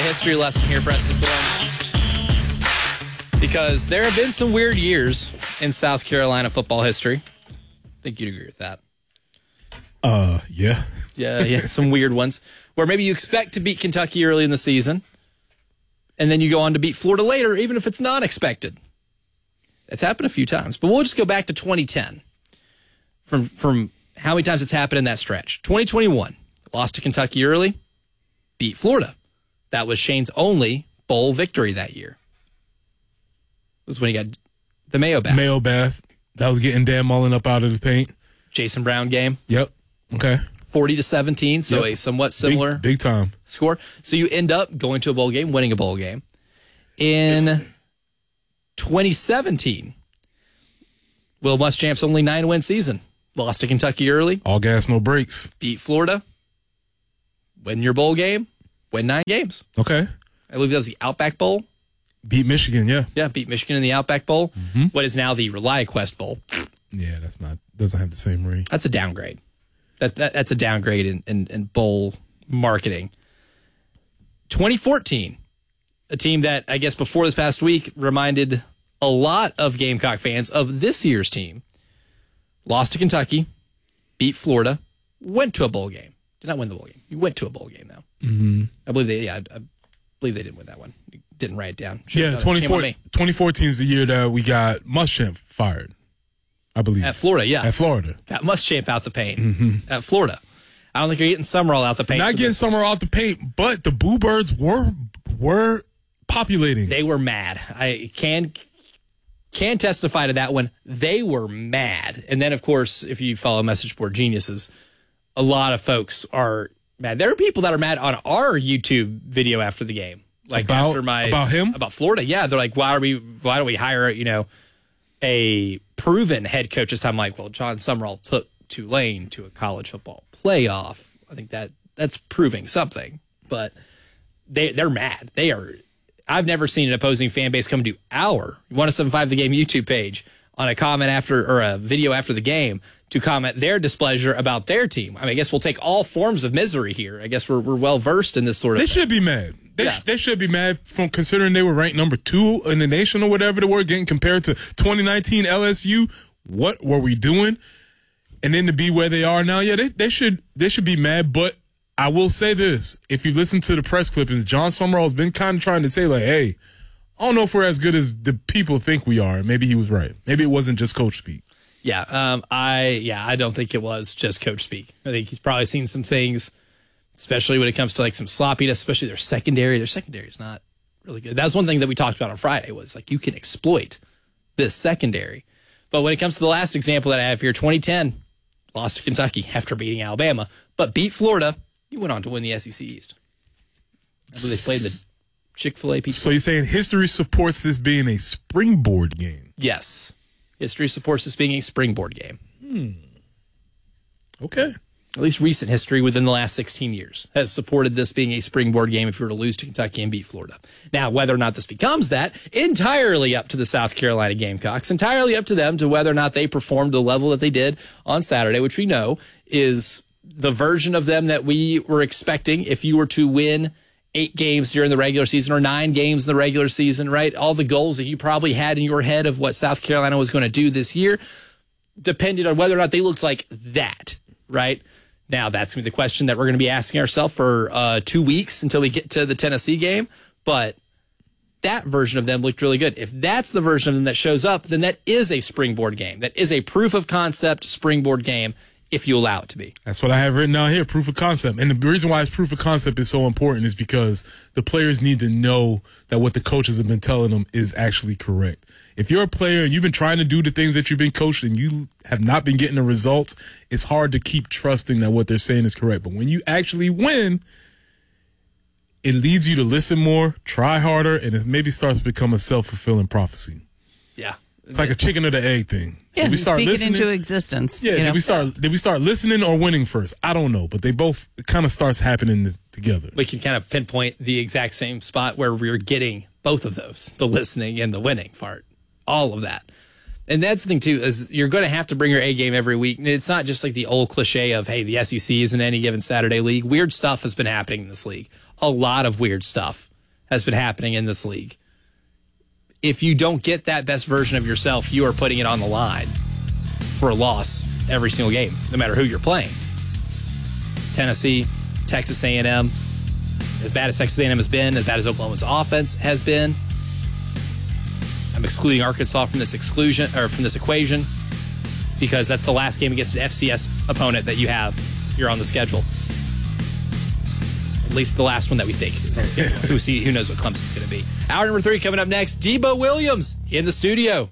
history lesson here, Preston Thorne. Because there have been some weird years in South Carolina football history. I think you'd agree with that. Yeah. Yeah, some weird ones. Where maybe you expect to beat Kentucky early in the season, and then you go on to beat Florida later, even if it's not expected. It's happened a few times. But we'll just go back to 2010 from how many times it's happened in that stretch. 2021, lost to Kentucky early, beat Florida. That was Shane's only bowl victory that year. It was when he got the Mayo Bath. Mayo Bath. That was getting Dan Mullen up out of the paint. Jason Brown game. Yep. Okay. 40-17, so a somewhat similar big time score. So you end up going to a bowl game, winning a bowl game. In 2017, Will Muschamp's only 9-win season. Lost to Kentucky early. All gas, no brakes. Beat Florida. Win your bowl game. Win 9 games. Okay. I believe that was the Outback Bowl. Beat Michigan, yeah. Yeah, beat Michigan in the Outback Bowl. Mm-hmm. What is now the ReliaQuest Bowl. Yeah, doesn't have the same ring. That's a downgrade. That's a downgrade in bowl marketing. 2014, a team that I guess before this past week reminded a lot of Gamecock fans of this year's team. Lost to Kentucky, beat Florida, went to a bowl game. Did not win the bowl game. You went to a bowl game though. Mm-hmm. I believe they didn't win that one. Didn't write it down. 2014 is the year that we got Muschamp fired. I believe. At Florida, yeah. At Florida. Got Muschamp out the paint. Mm-hmm. At Florida. I don't think you're getting Summerall out the paint. Not getting Summerall out the paint, but the Boo Birds were populating. They were mad. I can testify to that one. They were mad. And then, of course, if you follow Message Board Geniuses, a lot of folks are mad. There are people that are mad on our YouTube video after the game. Like about him? About Florida. Yeah. They're like, why don't we hire, a proven head coach this time? I'm like, well, John Summerall took Tulane to a college football playoff. I think that's proving something. But they're mad. They are. I've never seen an opposing fan base come to our 1075 The Game YouTube page on a comment or a video after the game to comment their displeasure about their team. I mean, I guess we'll take all forms of misery here. I guess we're well versed in this sort of. They should be mad. They should be mad from considering they were ranked number 2 in the nation or whatever they were, getting compared to 2019 LSU. What were we doing? And then to be where they are now, yeah, they should be mad. But I will say this: if you listen to the press clippings, John Summerall has been kind of trying to say, like, "Hey, I don't know if we're as good as the people think we are." Maybe he was right. Maybe it wasn't just coach speak. Yeah, I don't think it was just coach speak. I think he's probably seen some things, especially when it comes to like some sloppiness, especially their secondary. Their secondary is not really good. That was one thing that we talked about on Friday was like you can exploit this secondary. But when it comes to the last example that I have here, 2010, lost to Kentucky after beating Alabama, but beat Florida. You went on to win the SEC East. I believe they played the Chick-fil-A people. So you're saying history supports this being a springboard game? Yes. History supports this being a springboard game. Okay. At least recent history within the last 16 years has supported this being a springboard game if you were to lose to Kentucky and beat Florida. Now, whether or not this becomes that, entirely up to the South Carolina Gamecocks, entirely up to them to whether or not they performed the level that they did on Saturday, which we know is the version of them that we were expecting if you were to win 8 games during the regular season or 9 games in the regular season, right? All the goals that you probably had in your head of what South Carolina was going to do this year depended on whether or not they looked like that, right? Now, that's going to be the question that we're going to be asking ourselves for 2 weeks until we get to the Tennessee game. But that version of them looked really good. If that's the version of them that shows up, then that is a springboard game. That is a proof of concept springboard game if you allow it to be. That's what I have written down here, proof of concept. And the reason why it's proof of concept is so important is because the players need to know that what the coaches have been telling them is actually correct. If you're a player and you've been trying to do the things that you've been coached and you have not been getting the results, it's hard to keep trusting that what they're saying is correct. But when you actually win, it leads you to listen more, try harder, and it maybe starts to become a self-fulfilling prophecy. Yeah. It's like a chicken or the egg thing. Yeah, did we start speak it listening into existence. Yeah, did we start listening or winning first? I don't know, but they both kind of starts happening together. We can kind of pinpoint the exact same spot where we're getting both of those, the listening and the winning part, all of that. And that's the thing, too, is you're going to have to bring your A game every week. And it's not just like the old cliche of, hey, the SEC isn't any given Saturday league. Weird stuff has been happening in this league. A lot of weird stuff has been happening in this league. If you don't get that best version of yourself, you are putting it on the line for a loss every single game, no matter who you're playing. Tennessee, Texas A&M, as bad as Texas A&M has been, as bad as Oklahoma's offense has been. I'm excluding Arkansas from this equation because that's the last game against an FCS opponent that you have here on the schedule. At least the last one that we think is on the schedule. Who knows what Clemson's going to be. Hour number 3 coming up next. Debo Williams in the studio.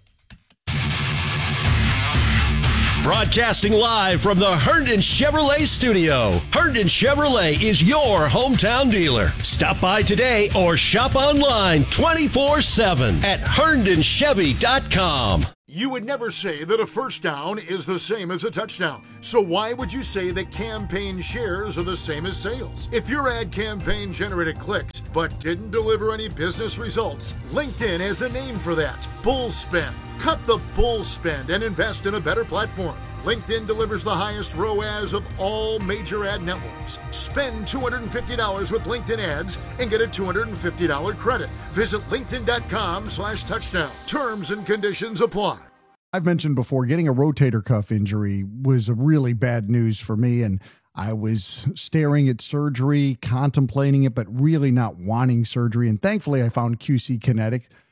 Broadcasting live from the Herndon Chevrolet studio. Herndon Chevrolet is your hometown dealer. Stop by today or shop online 24/7 at herndonchevy.com. You would never say that a first down is the same as a touchdown. So why would you say that campaign shares are the same as sales? If your ad campaign generated clicks but didn't deliver any business results, LinkedIn has a name for that. Bull spend. Cut the bull spend and invest in a better platform. LinkedIn delivers the highest ROAS of all major ad networks. Spend $250 with LinkedIn ads and get a $250 credit. Visit linkedin.com/touchdown. Terms and conditions apply. I've mentioned before, getting a rotator cuff injury was a really bad news for me, and I was staring at surgery, contemplating it, but really not wanting surgery. And thankfully, I found QC Kinetics.